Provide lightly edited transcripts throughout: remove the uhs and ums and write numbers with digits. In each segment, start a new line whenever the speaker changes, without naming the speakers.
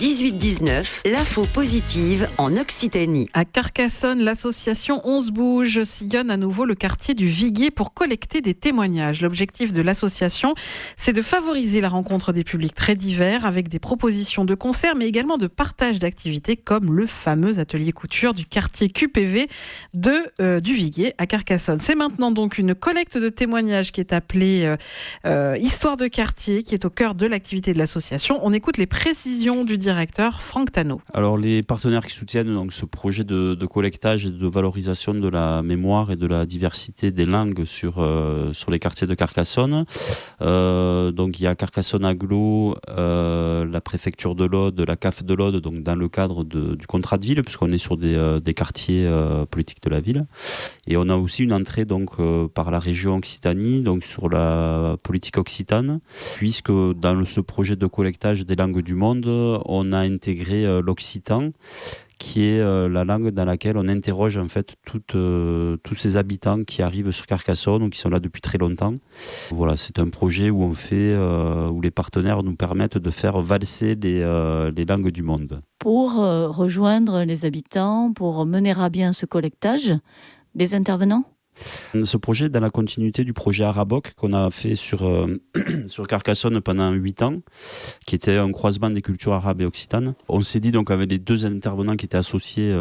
18-19, l'info positive en Occitanie.
À Carcassonne, l'association 11 Bouge sillonne à nouveau le quartier du Viguier pour collecter des témoignages. L'objectif de l'association, c'est de favoriser la rencontre des publics très divers avec des propositions de concerts, mais également de partage d'activités comme le fameux atelier couture du quartier QPV du Viguier à Carcassonne. C'est maintenant donc une collecte de témoignages qui est appelée Histoire de quartier, qui est au cœur de l'activité de l'association. On écoute les précisions du directeur Franck Tano.
Alors les partenaires qui soutiennent donc ce projet de collectage et de valorisation de la mémoire et de la diversité des langues sur les quartiers de Carcassonne. Donc il y a Carcassonne Agglo, la préfecture de l'Aude, la CAF de l'Aude, donc dans le cadre du contrat de ville, puisqu'on est sur des quartiers politiques de la ville. Et on a aussi une entrée donc par la région Occitanie, donc sur la politique occitane, puisque dans ce projet de collectage des langues du monde, on a intégré l'occitan, qui est la langue dans laquelle on interroge en fait tous ces habitants qui arrivent sur Carcassonne ou qui sont là depuis très longtemps. Voilà, c'est un projet où où les partenaires nous permettent de faire valser les langues du monde.
Pour rejoindre les habitants, pour mener à bien ce collectage, des intervenants ?
Ce projet est dans la continuité du projet Araboc qu'on a fait sur Carcassonne pendant 8 ans, qui était un croisement des cultures arabes et occitanes. On s'est dit donc avec les deux intervenants qui étaient associés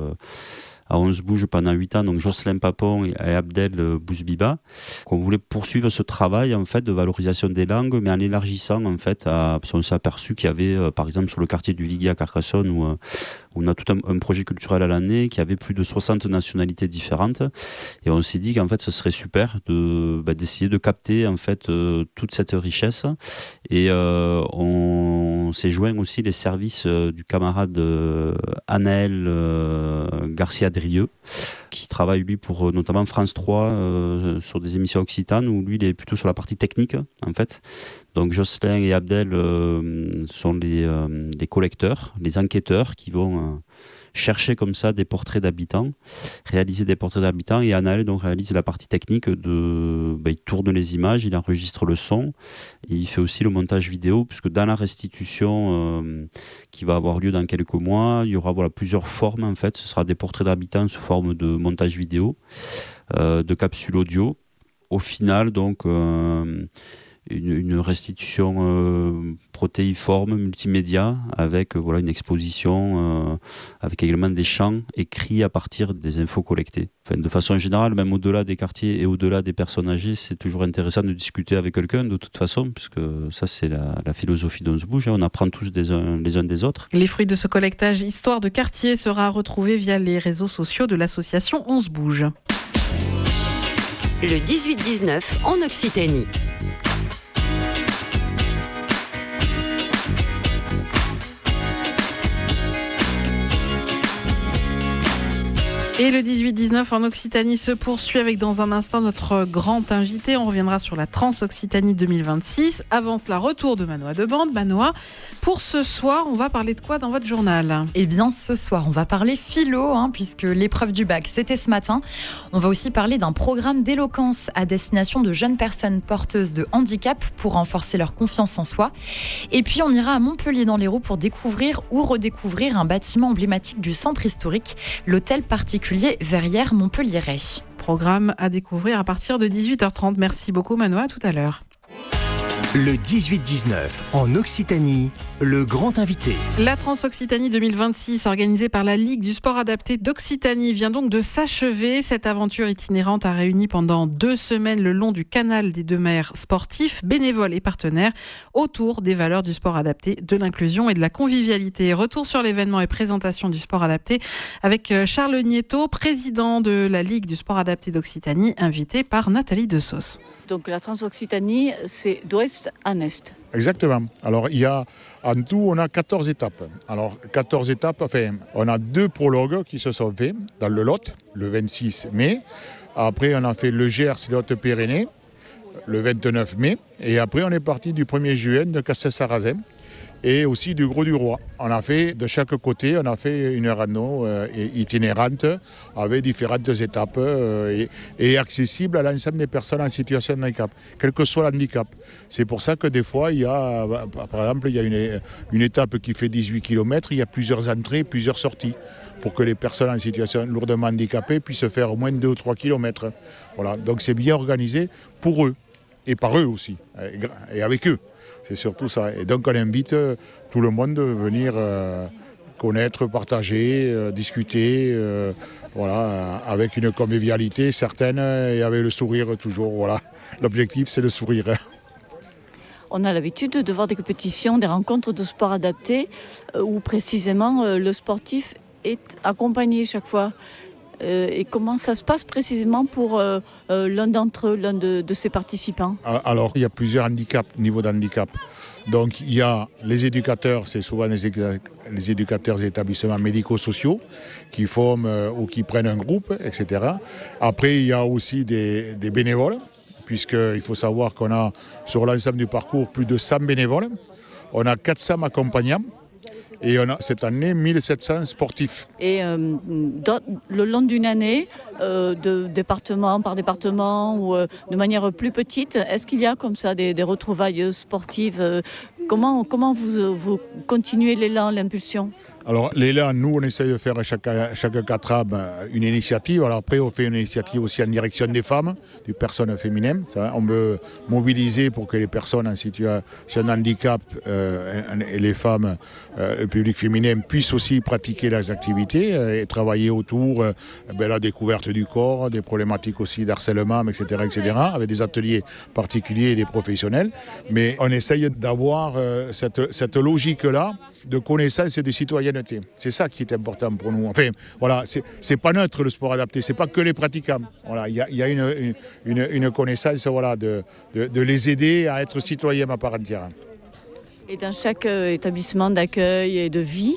à 11 Bouge pendant 8 ans, donc Jocelyn Papon et Abdel Bouzbiba, qu'on voulait poursuivre ce travail en fait de valorisation des langues, mais en élargissant en fait on s'est aperçu qu'il y avait par exemple sur le quartier du Viguier à Carcassonne où on a tout un projet culturel à l'année qui avait plus de 60 nationalités différentes, et on s'est dit qu'en fait ce serait super d'essayer de capter en fait toute cette richesse, et on s'est joint aussi les services du camarade Anaël Garcia Drieux, qui travaille lui pour notamment France 3 sur des émissions occitanes, où lui il est plutôt sur la partie technique en fait. Donc Jocelyn et Abdel sont les collecteurs, les enquêteurs qui vont chercher comme ça des portraits d'habitants, réaliser des portraits d'habitants, et Anaël donc réalise la partie technique il tourne les images, il enregistre le son, et il fait aussi le montage vidéo, puisque dans la restitution qui va avoir lieu dans quelques mois, il y aura plusieurs formes en fait. Ce sera des portraits d'habitants sous forme de montage vidéo, de capsules audio. Au final donc une restitution protéiforme, multimédia, avec une exposition, avec également des chants écrits à partir des infos collectées. Enfin, de façon générale, même au-delà des quartiers et au-delà des personnes âgées, c'est toujours intéressant de discuter avec quelqu'un, de toute façon, puisque ça c'est la philosophie d'On se bouge, on apprend tous les uns des autres.
Les fruits de ce collectage Histoire de quartier sera retrouvé via les réseaux sociaux de l'association 11 Bouge.
Le 18-19 en Occitanie.
Et le 18-19 en Occitanie se poursuit avec dans un instant notre grand invité. On reviendra sur la Trans-Occitanie 2026. Avant cela, retour de Manoa de Bande. Manoa, pour ce soir, on va parler de quoi dans votre journal ?
Eh bien, ce soir, on va parler philo, puisque l'épreuve du bac, c'était ce matin. On va aussi parler d'un programme d'éloquence à destination de jeunes personnes porteuses de handicap pour renforcer leur confiance en soi. Et puis, on ira à Montpellier dans l'Hérault pour découvrir ou redécouvrir un bâtiment emblématique du centre historique, l'hôtel particulier Verrières-Montpelliérais.
Programme à découvrir à partir de 18h30. Merci beaucoup Manoa, à tout à l'heure.
Le 18-19 en Occitanie, le grand invité.
La Trans-Occitanie 2026, organisée par la Ligue du sport adapté d'Occitanie, vient donc de s'achever. Cette aventure itinérante a réuni pendant 2 semaines le long du canal des 2 mers sportifs, bénévoles et partenaires, autour des valeurs du sport adapté, de l'inclusion et de la convivialité. Retour sur l'événement et présentation du sport adapté avec Charles Nieto, président de la Ligue du sport adapté d'Occitanie, invité par Nathalie Desauce.
Donc la Trans-Occitanie, c'est d'ouest en est.
Exactement. Alors en tout, on a 14 étapes. Alors 14 étapes, on a 2 prologues qui se sont faits dans le Lot, le 26 mai. Après, on a fait le Gers, les Hautes-Pyrénées, le 29 mai. Et après, on est parti du 1er juin de Castelsarazin et aussi du Gros du Roi. On a fait de chaque côté, on a fait une rando itinérante avec différentes étapes et accessible à l'ensemble des personnes en situation de handicap, quel que soit l'handicap. C'est pour ça que des fois, il y a, par exemple, il y a une étape qui fait 18 km, il y a plusieurs entrées, plusieurs sorties, pour que les personnes en situation lourdement handicapées puissent faire au moins 2 ou 3 km. Voilà. Donc c'est bien organisé pour eux, et par eux aussi, et avec eux. C'est surtout ça. Et donc on invite tout le monde à venir connaître, partager, discuter, voilà, avec une convivialité certaine et avec le sourire toujours. Voilà. L'objectif, c'est le sourire.
On a l'habitude de voir des compétitions, des rencontres de sport adaptés où précisément le sportif est accompagné chaque fois. Et comment ça se passe précisément pour l'un d'entre eux, l'un de ces participants?
Alors, il y a plusieurs niveaux d'handicap. Donc, il y a les éducateurs, c'est souvent les éducateurs des établissements médico-sociaux qui forment ou qui prennent un groupe, etc. Après, il y a aussi des bénévoles, puisqu'il faut savoir qu'on a sur l'ensemble du parcours plus de 100 bénévoles. On a 400 accompagnants. Et on a cette année 1700 sportifs.
Et le long d'une année, de département par département ou de manière plus petite, est-ce qu'il y a comme ça des retrouvailles sportives? Comment vous continuez l'élan, l'impulsion? Alors
l'élan, nous on essaye de faire chaque 4 ans une initiative. Alors après on fait une initiative aussi en direction des femmes, des personnes féminines. Ça, on veut mobiliser pour que les personnes en situation de handicap et les femmes, le public féminin puissent aussi pratiquer leurs activités et travailler autour de la découverte du corps, des problématiques aussi d'harcèlement, etc., avec des ateliers particuliers et des professionnels. Mais on essaye d'avoir cette logique-là de connaissance et de citoyenneté. C'est ça qui est important pour nous. Enfin, voilà, c'est pas neutre le sport adapté, c'est pas que les pratiquants. Voilà, il y a une connaissance, voilà, de les aider à être citoyens à part entière.
Et dans chaque établissement d'accueil et de vie,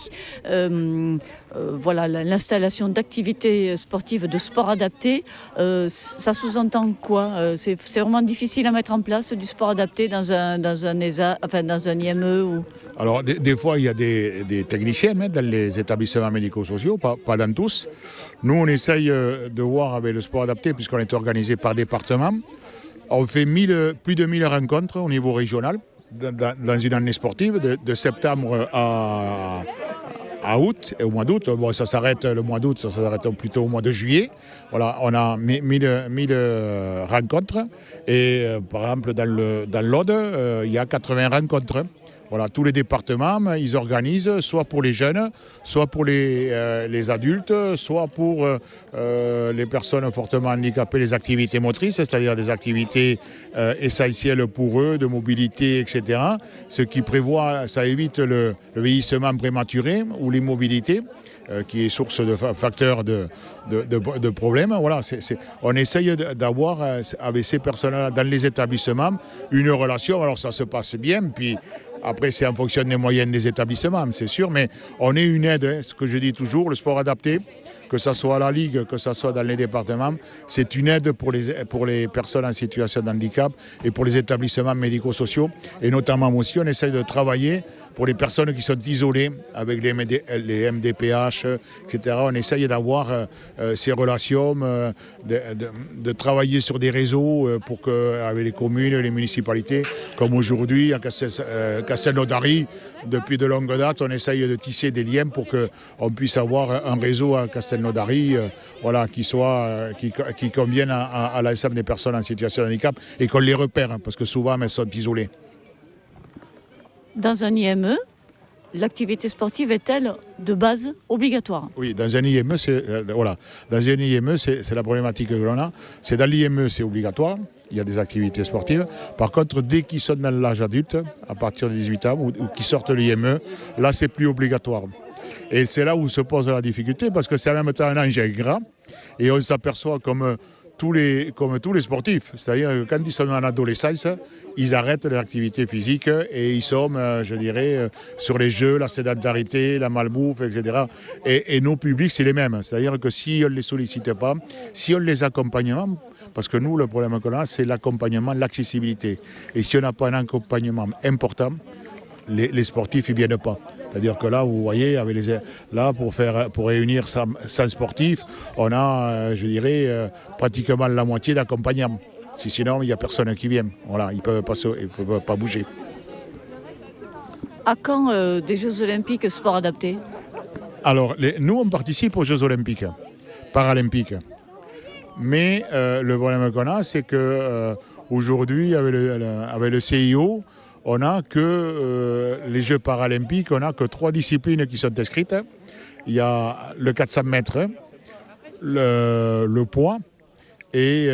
voilà, l'installation d'activités sportives, de sport adapté, ça sous-entend quoi? C'est vraiment difficile à mettre en place du sport adapté dans un ESA, enfin dans un IME ou...
Alors des fois il y a des techniciens dans les établissements médico-sociaux, pas dans tous. Nous on essaye de voir avec le sport adapté puisqu'on est organisé par département. On fait plus de 1000 rencontres au niveau régional dans une année sportive de septembre à août et au mois d'août. Bon, ça s'arrête le mois d'août, ça s'arrête plutôt au mois de juillet. Voilà, on a 1000 rencontres et par exemple dans l'Aude, il y a 80 rencontres. Voilà, tous les départements, ils organisent soit pour les jeunes, soit pour les adultes, soit pour les personnes fortement handicapées, les activités motrices, c'est-à-dire des activités essentielles pour eux, de mobilité, etc. Ce qui prévoit, ça évite le vieillissement prématuré ou l'immobilité, qui est source de facteurs de problèmes. Voilà, on essaye d'avoir avec ces personnes-là dans les établissements une relation. Alors ça se passe bien, puis après c'est en fonction des moyens des établissements, c'est sûr, mais on est une aide, ce que je dis toujours, le sport adapté, que ce soit à la Ligue, que ce soit dans les départements, c'est une aide pour les personnes en situation de handicap et pour les établissements médico-sociaux. Et notamment aussi, on essaye de travailler pour les personnes qui sont isolées avec les MDPH, etc. On essaye d'avoir ces relations, de travailler sur des réseaux pour que, avec les communes, les municipalités, comme aujourd'hui à Castelnaudary, depuis de longues dates, on essaye de tisser des liens pour qu'on puisse avoir un réseau à Castelnaudary voilà, qui convienne à l'ensemble des personnes en situation de handicap et qu'on les repère, parce que souvent elles sont isolées.
Dans un IME, l'activité sportive est-elle de base obligatoire?
Oui, dans un IME, c'est la problématique que l'on a. C'est dans l'IME, c'est obligatoire. Il y a des activités sportives. Par contre, dès qu'ils sont dans l'âge adulte, à partir de 18 ans, ou qu'ils sortent de l'IME, là, c'est plus obligatoire. Et c'est là où se pose la difficulté, parce que c'est en même temps un âge ingrat, et on s'aperçoit comme tous les sportifs. C'est-à-dire que quand ils sont en adolescence, ils arrêtent les activités physiques et ils sont, je dirais, sur les jeux, la sédentarité, la malbouffe, etc. Et nos publics, c'est les mêmes. C'est-à-dire que si on ne les sollicite pas, si on les accompagne, parce que nous, le problème qu'on a, c'est l'accompagnement, l'accessibilité. Et si on n'a pas un accompagnement important, les sportifs ne viennent pas. C'est-à-dire que là, vous voyez, pour réunir 100 sportifs, on a, pratiquement la moitié d'accompagnants. Sinon, il n'y a personne qui vient. Voilà, ils ne peuvent pas bouger.
À quand des Jeux Olympiques sport adapté ?
Alors, nous, on participe aux Jeux Olympiques, Paralympiques. Mais le problème qu'on a, c'est qu'aujourd'hui, avec le CIO, on n'a que les Jeux Paralympiques, on n'a que 3 disciplines qui sont inscrites. Il y a le 400 mètres, le poids et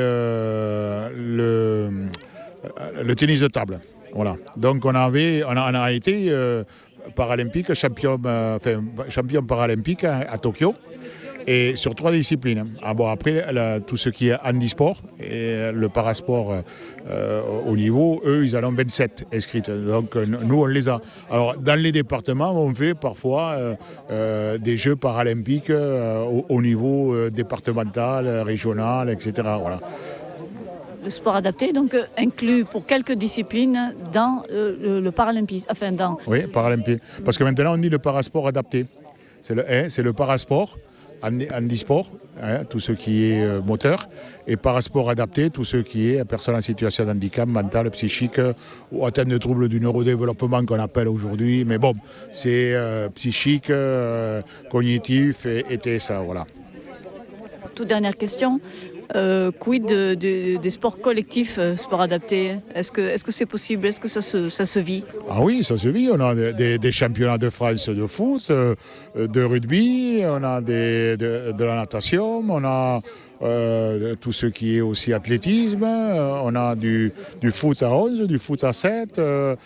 le tennis de table. Voilà. Donc on a été paralympique, champion paralympique à Tokyo. Et sur 3 disciplines. Après, tout ce qui est handisport et le parasport au niveau, eux, ils en ont 27 inscrites. Donc, nous, on les a. Alors, dans les départements, on fait parfois des Jeux paralympiques au niveau départemental, régional, etc. Voilà.
Le sport adapté, donc, inclus pour quelques disciplines dans le paralympisme.
Oui, paralympique. Parce que maintenant, on dit le parasport adapté. C'est le parasport. Handisport, tout ce qui est moteur, et parasport adapté, tout ce qui est personnes en situation de handicap mental, psychique ou atteinte de troubles du neurodéveloppement qu'on appelle aujourd'hui. Mais bon, c'est psychique, cognitif et TSA, voilà.
Toute dernière question. Quid des sports collectifs, sport adaptés ? Est-ce que c'est possible ? Est-ce que ça se vit ?
Ah oui, ça se vit. On a des championnats de France de foot, de rugby, on a de la natation, on a tout ce qui est aussi athlétisme, on a du foot à 11, du foot à 7,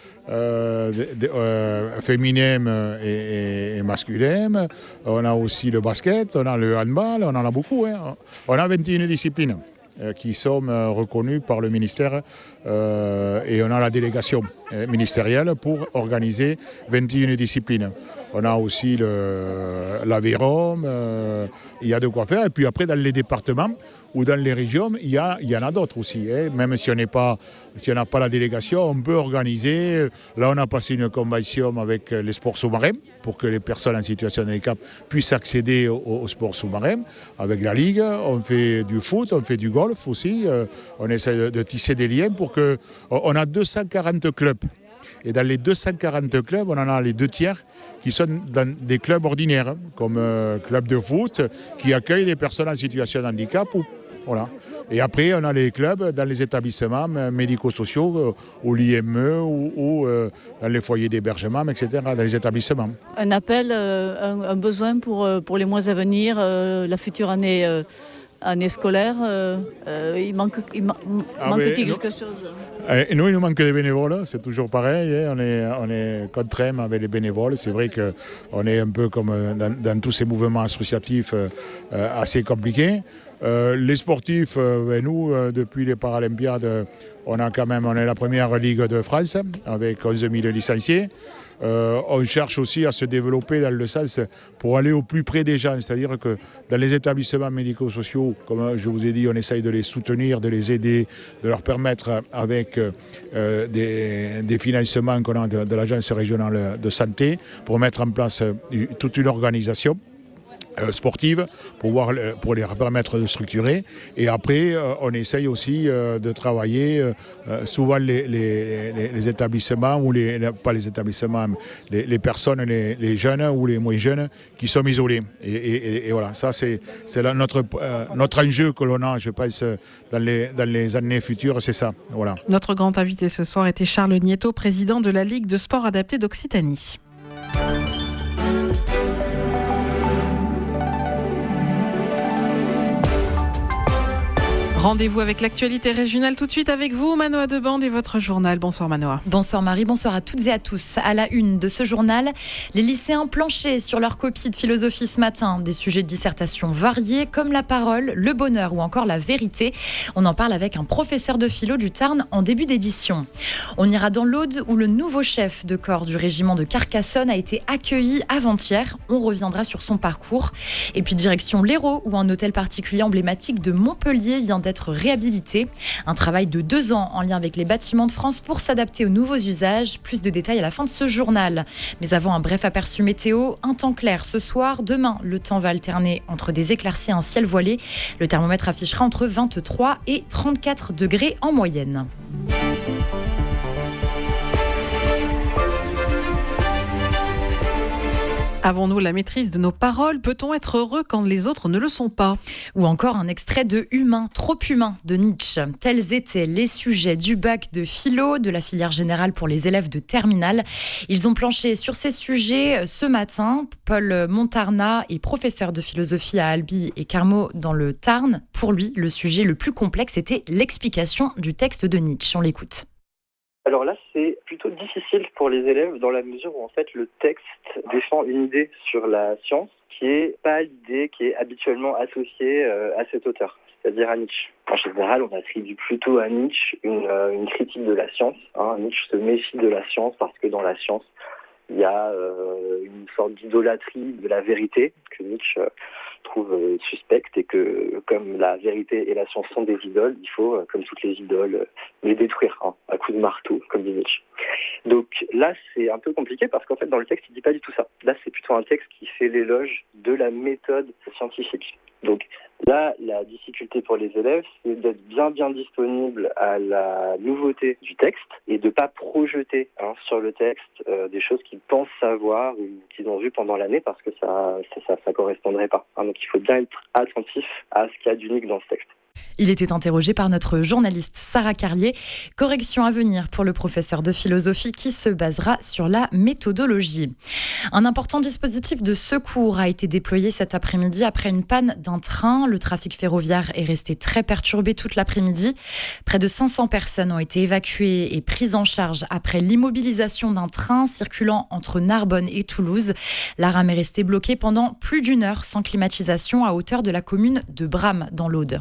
féminin et masculin. On a aussi le basket, on a le handball, on en a beaucoup. On a 21 disciplines qui sont reconnues par le ministère et on a la délégation ministérielle pour organiser 21 disciplines. On a aussi l'aviron, il y a de quoi faire. Et puis après, dans les départements ou dans les régions, il y en a d'autres aussi. Même si on n'a pas la délégation, on peut organiser. Là, on a passé une convention avec les sports sous-marins pour que les personnes en situation de handicap puissent accéder aux sports sous-marins. Avec la Ligue, on fait du foot, on fait du golf aussi. On essaie de tisser des liens pour que... On a 240 clubs. Et dans les 240 clubs, on en a les 2/3 qui sont dans des clubs ordinaires, comme club de foot, qui accueillent des personnes en situation de handicap. Voilà. Et après, on a les clubs dans les établissements médico-sociaux, ou l'IME, ou dans les foyers d'hébergement, etc., dans les établissements.
Un appel, un besoin pour les mois à venir, la future année scolaire, il manque-t-il quelque chose ?
Et nous, il nous manque des bénévoles, c'est toujours pareil. On est contraint avec les bénévoles. C'est vrai qu'on est un peu comme dans tous ces mouvements associatifs assez compliqués. Les sportifs, nous, depuis les Paralympiades, on est la première ligue de France avec 11 000 licenciés. On cherche aussi à se développer dans le sens pour aller au plus près des gens. C'est-à-dire que dans les établissements médico-sociaux, comme je vous ai dit, on essaye de les soutenir, de les aider, de leur permettre avec des financements qu'on a de l'Agence régionale de santé pour mettre en place toute une organisation sportive pour les permettre de structurer. Et après, on essaye aussi de travailler souvent les établissements, ou pas les établissements, les personnes, les jeunes ou les moins jeunes qui sont isolés. Et voilà, ça c'est notre enjeu que l'on a, je pense, dans les années futures, c'est ça. Voilà.
Notre grand invité ce soir était Charles Nieto, président de la Ligue de sport adapté d'Occitanie. Rendez-vous avec l'actualité régionale tout de suite avec vous, Manoa Debande et votre journal. Bonsoir Manoa.
Bonsoir Marie, bonsoir à toutes et à tous. À la une de ce journal, les lycéens planchaient sur leur copie de philosophie ce matin. Des sujets de dissertation variés comme la parole, le bonheur ou encore la vérité. On en parle avec un professeur de philo du Tarn en début d'édition. On ira dans l'Aude où le nouveau chef de corps du régiment de Carcassonne a été accueilli avant-hier. On reviendra sur son parcours. Et puis direction l'Hérault où un hôtel particulier emblématique de Montpellier vient d'être d'être réhabilités. Un travail de 2 ans en lien avec les Bâtiments de France pour s'adapter aux nouveaux usages. Plus de détails à la fin de ce journal. Mais avant, un bref aperçu météo. Un temps clair ce soir. Demain, le temps va alterner entre des éclaircies et un ciel voilé. Le thermomètre affichera entre 23 et 34 degrés en moyenne.
Avons-nous la maîtrise de nos paroles ? Peut-on être heureux quand les autres ne le sont pas ?
Ou encore un extrait de Humain, trop humain de Nietzsche. Tels étaient les sujets du bac de philo de la filière générale pour les élèves de terminale. Ils ont planché sur ces sujets ce matin. Paul Montarnat est professeur de philosophie à Albi et Carmaux dans le Tarn. Pour lui, le sujet le plus complexe était l'explication du texte de Nietzsche. On l'écoute.
Alors là, c'est plutôt difficile pour les élèves dans la mesure où en fait le texte défend une idée sur la science qui est pas l'idée qui est habituellement associée à cet auteur, c'est-à-dire à Nietzsche. En général, on attribue plutôt à Nietzsche une critique de la science. Nietzsche se méfie de la science parce que dans la science, il y a une sorte d'idolâtrie de la vérité que Nietzsche trouve suspecte et que comme la vérité et la science sont des idoles, il faut, comme toutes les idoles, les détruire à coups de marteau, comme dit Nietzsche. Donc là, c'est un peu compliqué parce qu'en fait, dans le texte, il dit pas du tout ça. Là, c'est plutôt un texte qui fait l'éloge de la méthode scientifique. Donc là, la difficulté pour les élèves, c'est d'être bien disponible à la nouveauté du texte et de pas projeter sur le texte des choses qu'ils pensent savoir ou qu'ils ont vues pendant l'année parce que ça correspondrait pas. Donc il faut bien être attentif à ce qu'il y a d'unique dans ce texte.
Il était interrogé par notre journaliste Sarah Carlier. Correction à venir pour le professeur de philosophie qui se basera sur la méthodologie. Un important dispositif de secours a été déployé cet après-midi après une panne d'un train. Le trafic ferroviaire est resté très perturbé toute l'après-midi. Près de 500 personnes ont été évacuées et prises en charge après l'immobilisation d'un train circulant entre Narbonne et Toulouse. La rame est restée bloquée pendant plus d'1 heure sans climatisation à hauteur de la commune de Bram dans l'Aude.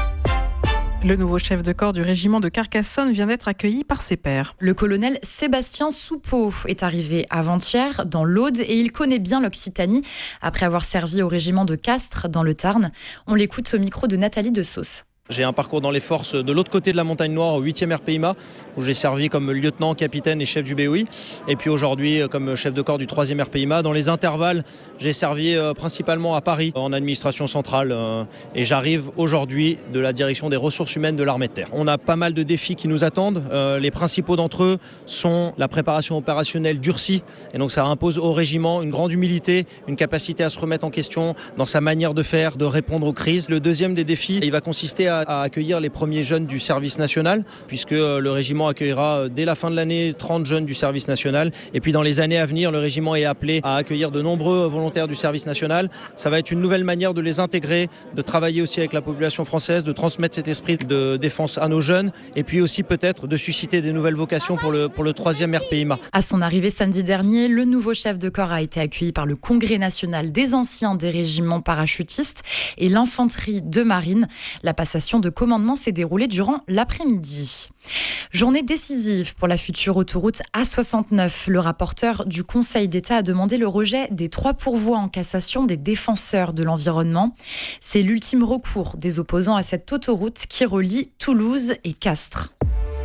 Le nouveau chef de corps du régiment de Carcassonne vient d'être accueilli par ses pairs.
Le colonel Sébastien Soupeau est arrivé avant-hier dans l'Aude et il connaît bien l'Occitanie après avoir servi au régiment de Castres dans le Tarn. On l'écoute au micro de Nathalie Desauce.
J'ai un parcours dans les forces de l'autre côté de la montagne noire, au 8e RPIMA, où j'ai servi comme lieutenant, capitaine et chef du BOI. Et puis aujourd'hui, comme chef de corps du 3e RPIMA. Dans les intervalles, j'ai servi principalement à Paris, en administration centrale. Et j'arrive aujourd'hui de la direction des ressources humaines de l'armée de terre. On a pas mal de défis qui nous attendent. Les principaux d'entre eux sont la préparation opérationnelle durcie. Et donc ça impose au régiment une grande humilité, une capacité à se remettre en question dans sa manière de faire, de répondre aux crises. Le deuxième des défis, il va consister à accueillir les premiers jeunes du service national, puisque le régiment accueillera dès la fin de l'année 30 jeunes du service national. Et puis dans les années à venir, le régiment est appelé à accueillir de nombreux volontaires du service national. Ça va être une nouvelle manière de les intégrer, de travailler aussi avec la population française, de transmettre cet esprit de défense à nos jeunes, et puis aussi peut-être de susciter des nouvelles vocations pour le 3e RPIMA.
À son arrivée samedi dernier, le nouveau chef de corps a été accueilli par le Congrès national des anciens des régiments parachutistes et l'infanterie de marine. La passation de commandement s'est déroulée durant l'après-midi. Journée décisive pour la future autoroute A69. Le rapporteur du Conseil d'État a demandé le rejet des 3 pourvois en cassation des défenseurs de l'environnement. C'est l'ultime recours des opposants à cette autoroute qui relie Toulouse et Castres.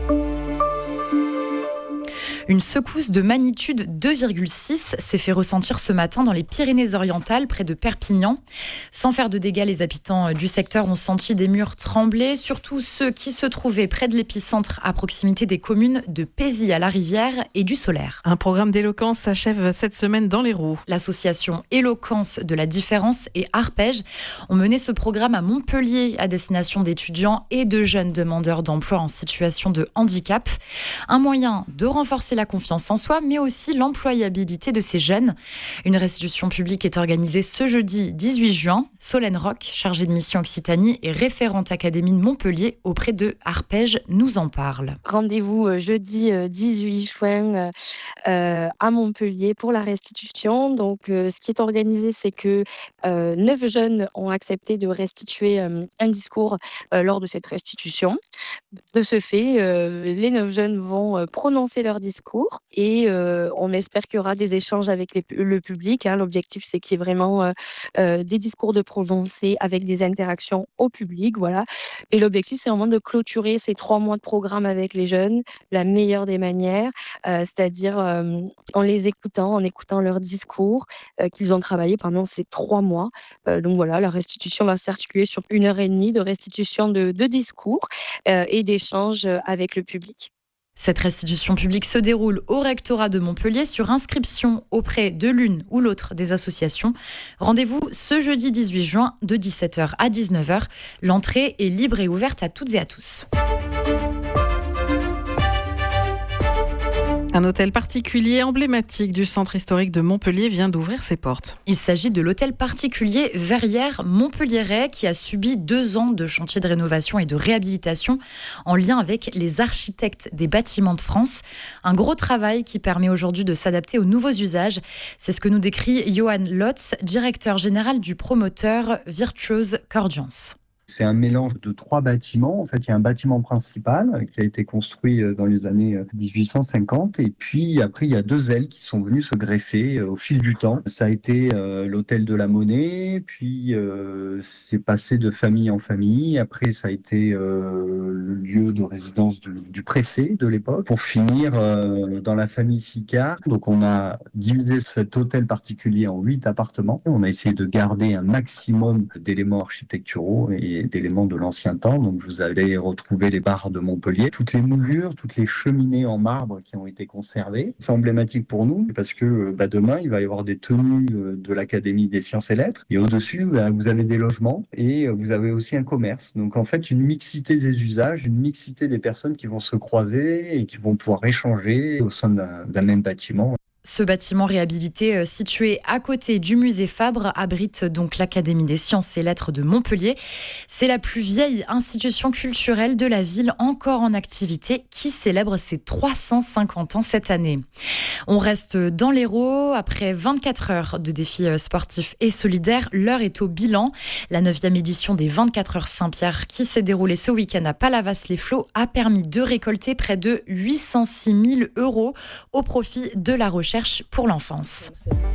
Une secousse de magnitude 2,6 s'est fait ressentir ce matin dans les Pyrénées-Orientales, près de Perpignan. Sans faire de dégâts, les habitants du secteur ont senti des murs trembler, surtout ceux qui se trouvaient près de l'épicentre à proximité des communes de Pézy à la Rivière et du Solaire.
Un programme d'éloquence s'achève cette semaine dans l'Hérault.
L'association Éloquence de la Différence et Arpège ont mené ce programme à Montpellier à destination d'étudiants et de jeunes demandeurs d'emploi en situation de handicap. Un moyen de renforcer la confiance en soi, mais aussi l'employabilité de ces jeunes. Une restitution publique est organisée ce jeudi 18 juin. Solène Roch, chargée de mission Occitanie et référente académie de Montpellier auprès de Arpège, nous en parle.
Rendez-vous jeudi 18 juin à Montpellier pour la restitution. Donc, ce qui est organisé, c'est que 9 jeunes ont accepté de restituer un discours lors de cette restitution. De ce fait, les 9 jeunes vont prononcer leur discours discours et on espère qu'il y aura des échanges avec le public. L'objectif, c'est qu'il y ait vraiment des discours de prononcés avec des interactions au public. Voilà. Et l'objectif, c'est vraiment de clôturer ces 3 mois de programme avec les jeunes la meilleure des manières, c'est-à-dire en les écoutant, en écoutant leurs discours qu'ils ont travaillé pendant ces 3 mois. Donc voilà, la restitution va s'articuler sur 1h30 de restitution de discours et d'échanges avec le public.
Cette restitution publique se déroule au rectorat de Montpellier sur inscription auprès de l'une ou l'autre des associations. Rendez-vous ce jeudi 18 juin de 17h à 19h. L'entrée est libre et ouverte à toutes et à tous.
Un hôtel particulier emblématique du centre historique de Montpellier vient d'ouvrir ses portes.
Il s'agit de l'hôtel particulier Verrières Montpelliérais qui a subi 2 ans de chantier de rénovation et de réhabilitation en lien avec les architectes des bâtiments de France. Un gros travail qui permet aujourd'hui de s'adapter aux nouveaux usages. C'est ce que nous décrit Johan Lotz, directeur général du promoteur Virtuose Cordiance.
C'est un mélange de 3 bâtiments. En fait, il y a un bâtiment principal qui a été construit dans les années 1850. Et puis, après, il y a 2 ailes qui sont venues se greffer au fil du temps. Ça a été l'hôtel de la Monnaie, puis c'est passé de famille en famille. Après, ça a été le lieu de résidence du préfet de l'époque. Pour finir, dans la famille Sicard. Donc, on a divisé cet hôtel particulier en 8 appartements. On a essayé de garder un maximum d'éléments architecturaux et d'éléments de l'ancien temps. Donc vous allez retrouver les barres de Montpellier, toutes les moulures, toutes les cheminées en marbre qui ont été conservées. C'est emblématique pour nous parce que demain, il va y avoir des tenues de l'Académie des sciences et lettres. Et au-dessus, vous avez des logements et vous avez aussi un commerce. Donc en fait, une mixité des usages, une mixité des personnes qui vont se croiser et qui vont pouvoir échanger au sein d'un même bâtiment.
Ce bâtiment réhabilité situé à côté du musée Fabre abrite donc l'Académie des sciences et lettres de Montpellier. C'est la plus vieille institution culturelle de la ville encore en activité qui célèbre ses 350 ans cette année. On reste dans l'Hérault. Après 24 heures de défis sportifs et solidaires, l'heure est au bilan. La 9e édition des 24 heures Saint-Pierre qui s'est déroulée ce week-end à Palavas-les-Flots a permis de récolter près de 806 000 € au profit de la recherche pour l'enfance.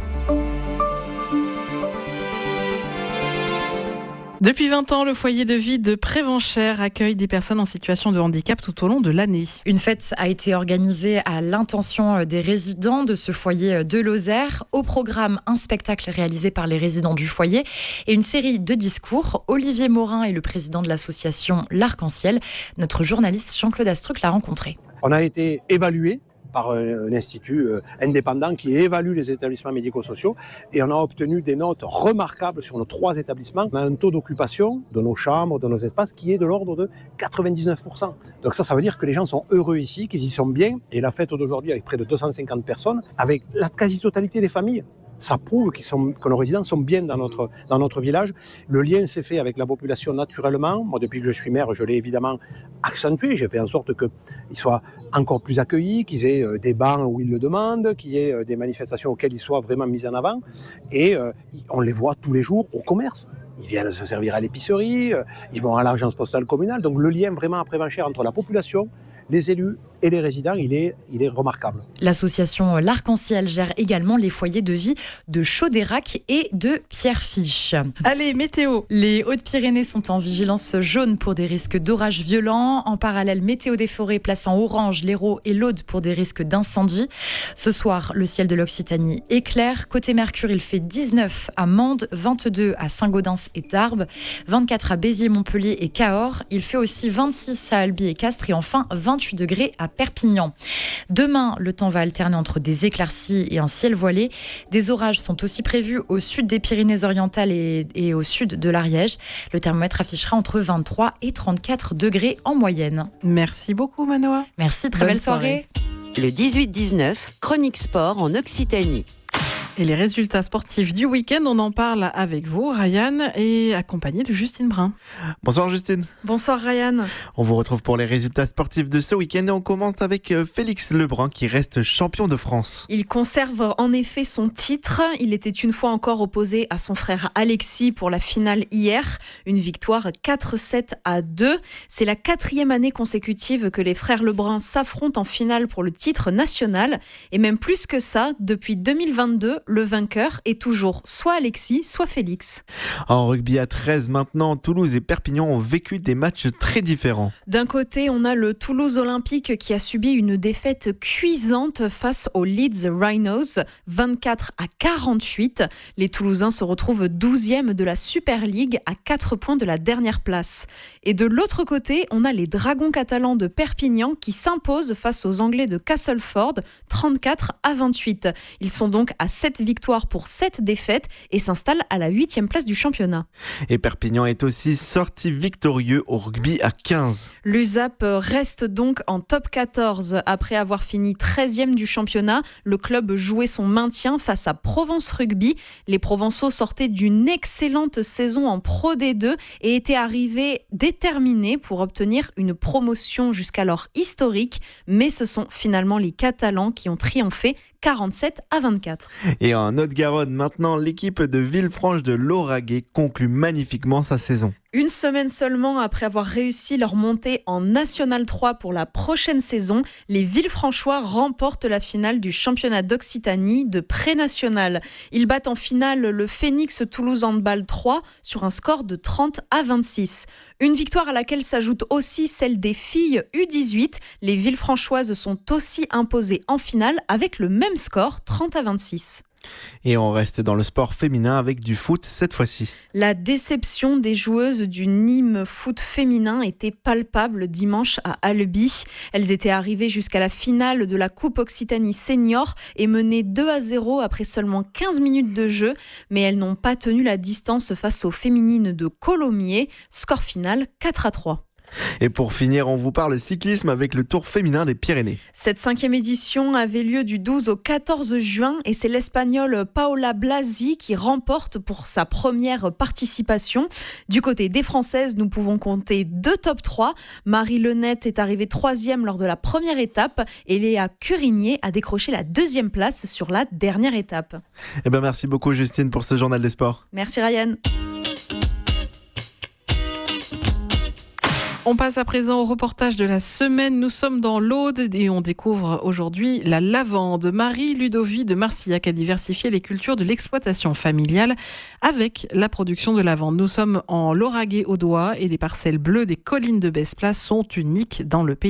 Depuis 20 ans, le foyer de vie de Prévenchères accueille des personnes en situation de handicap tout au long de l'année.
Une fête a été organisée à l'intention des résidents de ce foyer de Lozère. Au programme, un spectacle réalisé par les résidents du foyer et une série de discours. Olivier Morin est le président de l'association L'Arc-en-Ciel. Notre journaliste Jean-Claude Astruc l'a rencontré.
On a été évalué par un institut indépendant qui évalue les établissements médico-sociaux et on a obtenu des notes remarquables sur nos 3 établissements. On a un taux d'occupation de nos chambres, de nos espaces qui est de l'ordre de 99%. Donc ça veut dire que les gens sont heureux ici, qu'ils y sont bien et la fête d'aujourd'hui avec près de 250 personnes, avec la quasi-totalité des familles. Ça prouve que nos résidents sont bien dans notre village. Le lien s'est fait avec la population naturellement. Moi, depuis que je suis maire, je l'ai évidemment accentué. J'ai fait en sorte qu'ils soient encore plus accueillis, qu'ils aient des bancs où ils le demandent, qu'il y ait des manifestations auxquelles ils soient vraiment mis en avant. Et on les voit tous les jours au commerce. Ils viennent se servir à l'épicerie, ils vont à l'agence postale communale. Donc le lien vraiment à Prévenchères entre la population, les élus et les résidents, il est remarquable.
L'association L'Arc-en-Ciel gère également les foyers de vie de Chaudérac et de Pierrefiche.
Allez, météo.
Les Hautes-Pyrénées sont en vigilance jaune pour des risques d'orages violents. En parallèle, Météo des Forêts place en orange l'Hérault et l'Aude pour des risques d'incendie. Ce soir, le ciel de l'Occitanie est clair. Côté Mercure, il fait 19 à Mende, 22 à Saint-Gaudens et Tarbes, 24 à Béziers, Montpellier et Cahors. Il fait aussi 26 à Albi et Castres et enfin 28 degrés à Perpignan. Demain, le temps va alterner entre des éclaircies et un ciel voilé. Des orages sont aussi prévus au sud des Pyrénées-Orientales et au sud de l'Ariège. Le thermomètre affichera entre 23 et 34 degrés en moyenne.
Merci beaucoup, Manoa.
Merci, très belle soirée.
Le 18-19, chronique sport en Occitanie.
Et les résultats sportifs du week-end, on en parle avec vous, Ryan, et accompagné de Justine Brun.
Bonsoir Justine.
Bonsoir Ryan.
On vous retrouve pour les résultats sportifs de ce week-end et on commence avec Félix Lebrun qui reste champion de France.
Il conserve en effet son titre. Il était une fois encore opposé à son frère Alexis pour la finale hier. Une victoire 4-7-2. C'est la 4e année consécutive que les frères Lebrun s'affrontent en finale pour le titre national. Et même plus que ça, depuis 2022, le vainqueur est toujours soit Alexis, soit Félix.
En rugby à 13 maintenant, Toulouse et Perpignan ont vécu des matchs très différents.
D'un côté, on a le Toulouse Olympique qui a subi une défaite cuisante face aux Leeds Rhinos, 24-48. Les Toulousains se retrouvent 12e de la Super League à 4 points de la dernière place. Et de l'autre côté, on a les Dragons catalans de Perpignan qui s'imposent face aux Anglais de Castleford, 34-28. Ils sont donc à 7 victoires pour 7 défaites et s'installent à la 8e place du championnat.
Et Perpignan est aussi sorti victorieux au rugby à 15.
L'USAP reste donc en top 14. Après avoir fini 13e du championnat, le club jouait son maintien face à Provence Rugby. Les Provençaux sortaient d'une excellente saison en Pro D2 et étaient arrivés déterminés pour obtenir une promotion jusqu'alors historique. Mais ce sont finalement les Catalans qui ont triomphé 47-24.
Et en Haute-Garonne, maintenant, l'équipe de Villefranche de Lauragais conclut magnifiquement sa saison.
Une semaine seulement après avoir réussi leur montée en National 3 pour la prochaine saison, les Villefranchois remportent la finale du championnat d'Occitanie de pré-national. Ils battent en finale le Phoenix Toulouse Handball 3 sur un score de 30-26. Une victoire à laquelle s'ajoute aussi celle des filles U18. Les Villefranchoises sont aussi imposées en finale avec le même score, 30-26.
Et on reste dans le sport féminin avec du foot cette fois-ci.
La déception des joueuses du Nîmes foot féminin était palpable dimanche à Albi. Elles étaient arrivées jusqu'à la finale de la Coupe Occitanie Senior et menaient 2-0 après seulement 15 minutes de jeu. Mais elles n'ont pas tenu la distance face aux féminines de Colomiers. Score final 4-3.
Et pour finir, on vous parle cyclisme avec le Tour féminin des Pyrénées.
Cette 5e édition avait lieu du 12 au 14 juin et c'est l'Espagnole Paola Blasi qui remporte pour sa première participation. Du côté des Françaises, nous pouvons compter 2 top 3. Marie Lenette est arrivée 3e lors de la première étape et Léa Curigné a décroché la 2e place sur la dernière étape.
Merci beaucoup Justine pour ce journal des sports.
Merci Ryan.
On passe à présent au reportage de la semaine. Nous sommes dans l'Aude et on découvre aujourd'hui la lavande. Marie-Ludovie de Marcillac a diversifié les cultures de l'exploitation familiale avec la production de lavande. Nous sommes en Lauragais audois et les parcelles bleues des collines de Besplace sont uniques dans le pays.